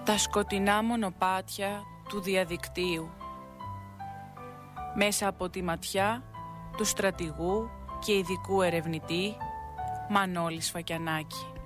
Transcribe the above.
Τα σκοτεινά μονοπάτια του διαδικτύου, μέσα από τη ματιά του στρατηγού και ειδικού ερευνητή Μανώλη Σφακιανάκη.